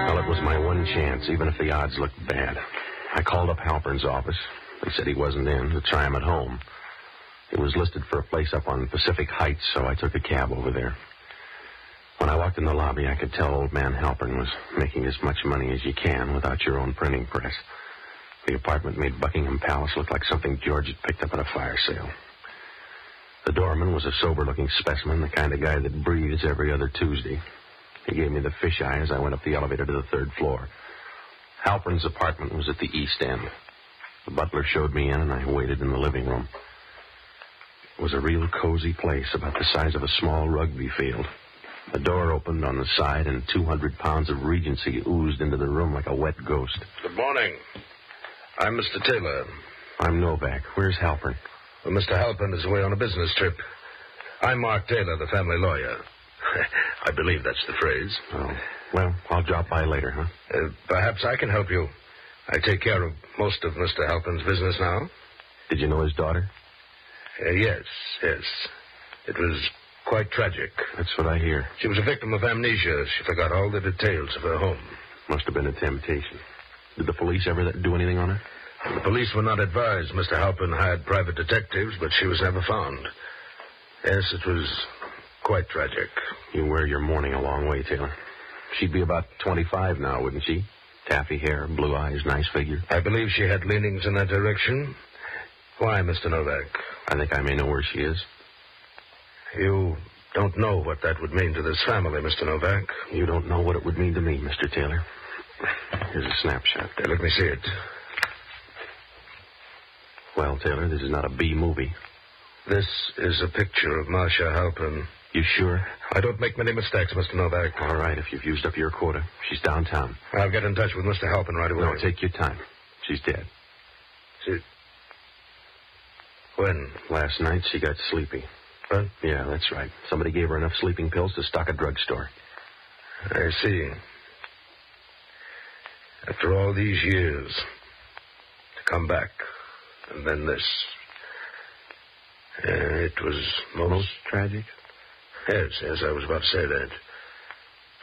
Well, it was my one chance, even if the odds looked bad. I called up Halpern's office. They said he wasn't in, to try him at home. He was listed for a place up on Pacific Heights, so I took a cab over there. When I walked in the lobby, I could tell old man Halpern was making as much money as you can without your own printing press. The apartment made Buckingham Palace look like something George had picked up at a fire sale. The doorman was a sober-looking specimen, the kind of guy that breathes every other Tuesday. He gave me the fisheye as I went up the elevator to the third floor. Halpern's apartment was at the east end. The butler showed me in, and I waited in the living room. It was a real cozy place, about the size of a small rugby field. The door opened on the side, and 200 pounds of Regency oozed into the room like a wet ghost. Good morning. I'm Mr. Taylor. I'm Novak. Where's Halpern? Well, Mr. Halpern is away on a business trip. I'm Mark Taylor, the family lawyer. I believe that's the phrase. Oh, well, I'll drop by later, huh? Perhaps I can help you. I take care of most of Mr. Halpern's business now. Did you know his daughter? Yes. It was quite tragic. That's what I hear. She was a victim of amnesia. She forgot all the details of her home. Must have been a temptation. Did the police ever do anything on her? The police were not advised. Mr. Halpern hired private detectives, but she was never found. Yes, it was quite tragic. You wear your mourning a long way, Taylor. She'd be about 25 now, wouldn't she? Taffy hair, blue eyes, nice figure. I believe she had leanings in that direction. Why, Mr. Novak? I think I may know where she is. You don't know what that would mean to this family, Mr. Novak. You don't know what it would mean to me, Mr. Taylor. Here's a snapshot. Let me see it. Well, Taylor, this is not a B movie. This is a picture of Marcia Halpern. You sure? I don't make many mistakes, Mr. Novak. All right, if you've used up your quota. She's downtown. I'll get in touch with Mr. Halpern right away. No, take your time. She's dead. When? Last night, she got sleepy. What? Yeah, that's right. Somebody gave her enough sleeping pills to stock a drugstore. I see. After all these years, to come back, and then this. It was most tragic? Yes, I was about to say that.